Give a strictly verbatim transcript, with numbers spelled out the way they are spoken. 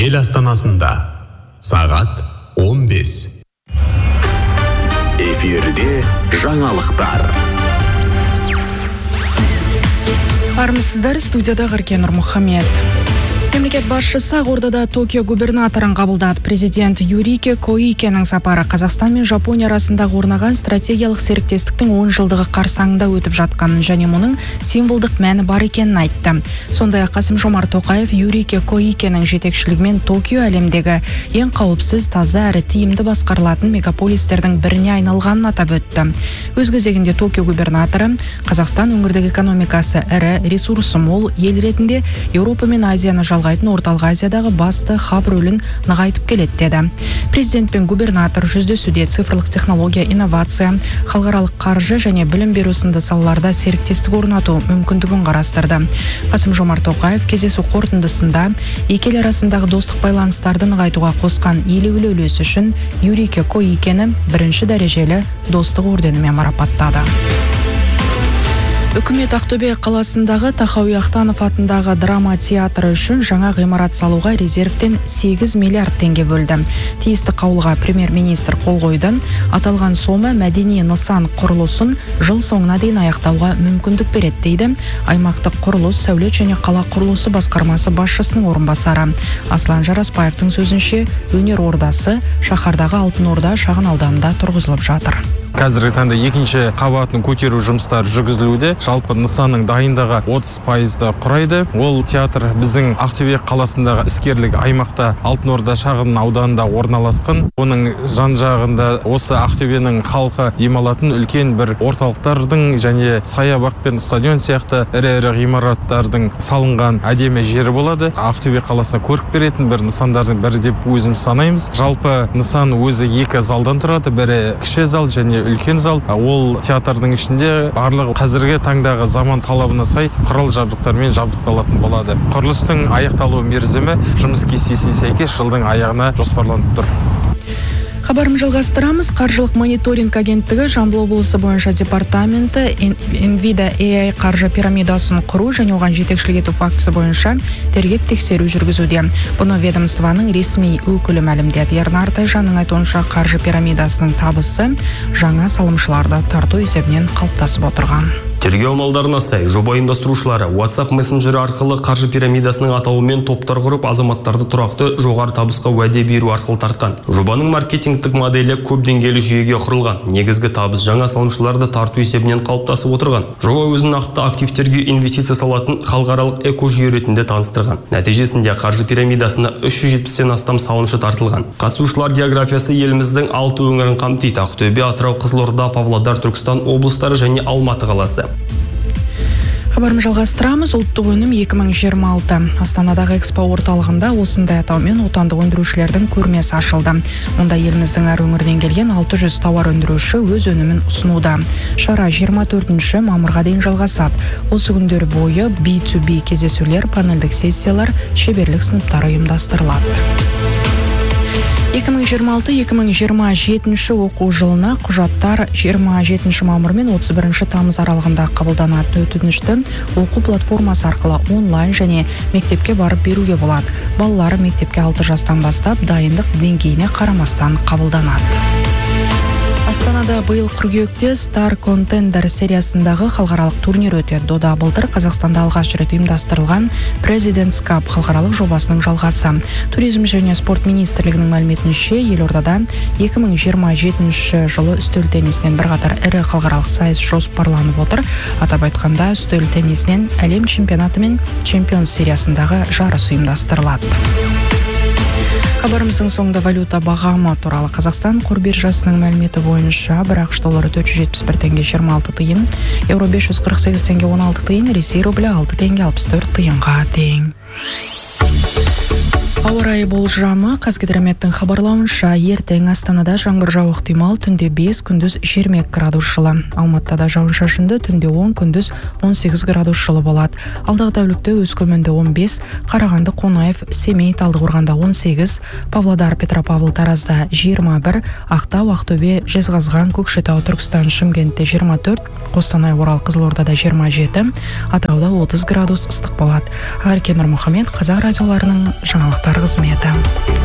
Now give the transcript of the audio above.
ел астанасында сағат он бес. Эфирде жаңалықтар. Армысыздар, студияда Ғыркен Нұрмұхамед. Мемлекет басшысы Ақордада Токио губернаторын қабылдады. Президент Юрике Коикенің сапары Қазақстан мен Жапония арасындағы орнаған стратегиялық серіктестіктің он жылдығы қарсаңында өтіп жатқанын және мұның символдық мәні бар екенін айтты. Сондай-ақ Қасым-Жомарт Тоқаев Юрике Коикенің жетекшілігімен Токио әлемдегі ең қауіпсіз, таза әрі тиімді басқарылатын мегаполистердің біріне айналғанын атап өтті. Өз кезегінде Токио губернаторы Қазақстан өңірдегі экономикасы ірі, ресурсы мол ел ретінде Еуропа мен Азияны жалғайтын Орталық Азиядағы басты хаб рөлін нығайтып келеді деді. Президент пен губернатор жүздесуде цифрлық технология, инновация, халықаралық қаржы және білім беру сынды салаларда серіктестік орнату мүмкіндігін қарастырды. Қасым-Жомарт Тоқаев кездесу қорытындысында екі ел арасындағы достық байланыстарды нығайтуға қосқан елеулі үлесі үшін Юрике Коикені бірінші дәрежелі достық орденімен марапаттады. Үкімет Ақтөбе қаласындағы Тахауи Ахтанов атындағы драма театры үшін жаңа ғимарат салуға резервтен сегіз миллиард теңге бөлді. Тиісті қаулыға премьер-министр қол қойды. Аталған сома мәдени нысан құрылысын жыл соңына дейін аяқтауға мүмкіндік береді дейді аймақтық құрылыс, сәулет және қала құрылысы басқармасы басшысының орынбасары. Аслан Жарасбаевтың сөзінше, өнер ордасы шаһардағы Алтын Орда шағын ауданында тұрғызылып жатыр. Қазіргі таңда екінші қабатын көтеру жұмыстары жүргізілуде. Жалпы нысанның дайындығы отыз пайызды құрайды. Ол театр біздің Ақтөбе қаласындағы іскерлік аймақта Алтын Орда шағын ауданында орналасқан. Оның жан-жағында осы Ақтөбенің халқы демалатын үлкен бір орталықтардың және саябақ пен стадион сияқты ірі-ірі ғимараттардың салынған әдемі жері болады. Ақтөбе қаласына көрік беретін бір нысандардың бірі деп өзіміз санаймыз. Жалпы нысан өзі екі залдан тұрады. Бірі кіші зал және үлкен зал. Ол театрдың ішінде барлығы қазіргі таңдағы заман талабына сай құрал жабдықтармен жабдықталатын болады. Құрылыстың аяқталу мерзімі жұмыс кестесіне сәйкес жылдың аяғына жоспарланып тұр. Хабарым жалғастырамыз. Қаржылық мониторинг агенттігі Жамбыл облысы бойынша департаменті Nvidia эй ай қаржы пирамидасын құру және оған жетекшілік ету фактісі бойынша тергеп тексеру жүргізуде. Бұны ведомствоның ресми өкілі мәлімдеді. Ернар Тайжанның айтуынша қаржы пирамидасының табысы жаңа салымшыларды тарту есебінен қалыптасып отырған. Тергеу амалдарына сай, жоба ұйымдастырушылары WhatsApp мессенджері арқылы қаржы пирамидасының атауымен топтар құрып, азаматтарды тұрақты жоғары табысқа уәде беру арқылы тартқан. Жобаның маркетингтік моделі көп деңгейлі жүйеге құрылған. Негізгі табыс жаңа салымшыларды тарту есебінен қалыптасып отырған. Жоба өзінің нақты активтерге инвестиция салатын халықаралық экожүйе ретінде таныстырған. Нәтижесінде қаржы пирамидасына үш жүз жетпістен астам салымшы тартылған. Қатысушылар географиясы еліміздің алты өңірін қамтиды: Ақтөбе, Атырау, Қызылорда, Павлодар, Түркістан облыстары және Алматы қаласы. Хабарым жалғастырамыз. Ұлттық өнім екі мың жиырма алты. Астанадағы экспо орталығында осындай атаумен отандық өндірушілердің көрмесі ашылды. Мұнда еліміздің әр өңірден келген алты жүз тауар өндіруші өз өнімін ұсынуда. Шара жиырма төртінші мамырға дейін жалғасады. Осы күндер бойы би ту би кездесулер, панельдік сессиялар, шеберлік сыныптары ұйымдастырылады. екі мың жиырма алты - екі мың жиырма жетінші оқу жылына құжаттар жиырма жетінші мамыр мен отыз бірінші тамыз аралығында қабылданатын өтінішті оқу платформасы арқылы онлайн және мектепке барып беруге болады. Балалар мектепке алты жастан бастап дайындық деңгейіне қарамастан қабылданады. Астанада биыл қыркүйекте Star Contender сериясындағы халықаралық турнир өтеді. Дода былтыр Қазақстанда алғаш рет ұйымдастырылған President's Cup халықаралық жобасының жалғасы. Туризм және спорт министрлігінің мәліметінше, елордада екі мың жиырма жетінші жылы үстел теннисінен бірқатар ірі халықаралық сайыс жоспарланып отыр. Атап айтқанда, үстел теннисінен әлем чемпионаты мен чемпионс сериясындағы жарыс ұйымдастырылады. Хабарымыздың соңында валюта бағамы туралы. Қазақстан қор биржасының мәліметі бойынша бір ақш доллары төрт жүз жетпіс бір теңге жиырма алты тиын, еуро бес жүз қырық сегіз теңге он алты тиын, Ресей рублі алты теңге алпыс төрт тиынға тең. Ауа райы болжамы. Қазгидрометтің хабарлауынша, ертең Астанада жаңбыр жауы ықтимал, түнде бес, күндіз жиырма екі градус жылы. Алматыда жауын-шашынды, түнде он, күндіз он сегіз градус жылы болады. Алдағы тәулікте Өскеменде он бес, Қарағанды, Қонаев, Семей, Талдықорғанда он сегіз, Павлодар, Петропавл, Таразда жиырма бір, Ақтау, Ақтөбе, Жезқазған, Көкшетау, Түркістан, Шымкентте жиырма төрт, Қостанай, Орал, Қызылордада жиырма жеті, Атырауда отыз градус ыстық болады. Ғыркен Нұрмұхамед, Қазақ радиоларының жаңалықтар қызметі. қызметі.